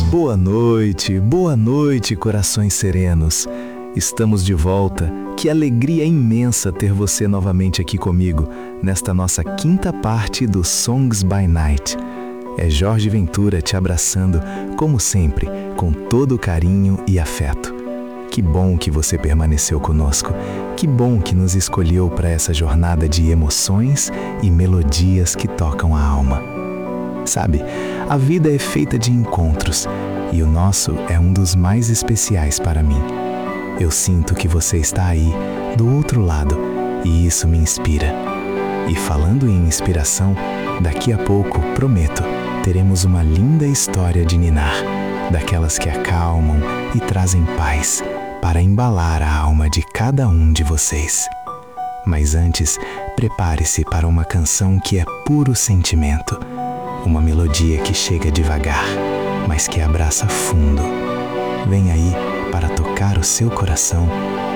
Boa noite, corações serenos. Estamos de volta. Que alegria imensa ter você novamente aqui comigo, nesta nossa quinta parte do Songs by Night. É Jorge Ventura te abraçando, como sempre, com todo carinho e afeto. Que bom que você permaneceu conosco. Que bom que nos escolheu para essa jornada de emoções e melodias que tocam a alma. Sabe, a vida é feita de encontros e o nosso é um dos mais especiais para mim. Eu sinto que você está aí, do outro lado, e isso me inspira. E falando em inspiração, daqui a pouco, prometo, teremos uma linda história de ninar, daquelas que acalmam e trazem paz, para embalar a alma de cada um de vocês. Mas antes, prepare-se para uma canção que é puro sentimento, uma melodia que chega devagar, mas que abraça fundo. Vem aí para tocar o seu coração